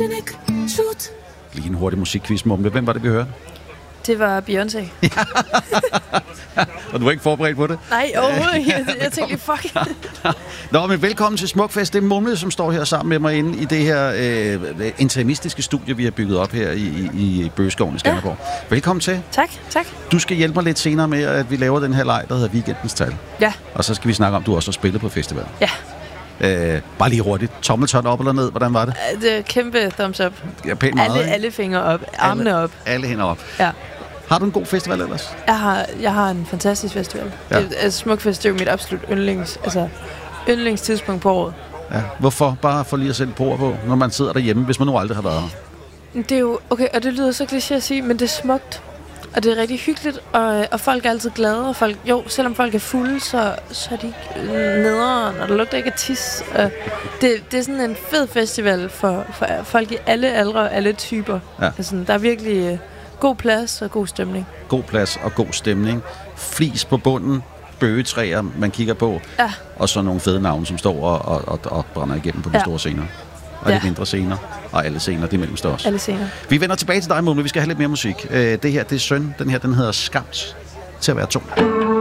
Cynic, shoot. Lige en hurtig musikquiz, Mumle. Hvem var det, vi hørte? Det var Beyoncé. Og du var ikke forberedt på det? Nej, overhovedet ikke. Jeg tænkte, fuck. Nå, men velkommen til Smukfest. Det er Mumle, som står her sammen med mig inde i det her interimistiske studie, vi har bygget op her i Bøgeskoven i Skanderborg. Ja. Velkommen til. Tak. Du skal hjælpe mig lidt senere med, at vi laver den her leg, der hedder Weekendens Tal. Ja. Og så skal vi snakke om, at du også har spillet på festival. Ja. Bare lige hurtigt. Tommeltot op eller ned? Hvordan var det? Det er kæmpe thumbs up. Ja, pænt meget, alle fingre op. Armene op. Alle hænder op. Ja. Har du en god festival ellers? Jeg har en fantastisk festival. Ja. Smukfest er jo mit absolut yndlingstidspunkt på året. Ja. Hvorfor? Bare for lige at sætte ord på, når man sidder derhjemme, hvis man nu aldrig har været her. Det er jo, okay, og det lyder så kliché at sige, men det er smukt. Og det er rigtig hyggeligt, og folk er altid glade. Og folk, selvom folk er fulde, så er de nederen, og der lugter ikke af tis. Det er sådan en fed festival for folk i alle aldre og alle typer. Ja. Altså, der er virkelig god plads og god stemning. God plads og god stemning. Flis på bunden, bøgetræer, man kigger på. Ja. Og så nogle fede navne, som står og brænder igennem på de store scener. Og de mindre scener, og alle scener, det er mellemst også. Alle scener. Vi vender tilbage til dig, Mumle. Vi skal have lidt mere musik. Det her, det er Søn. Den her, den hedder Skabt til at være 2.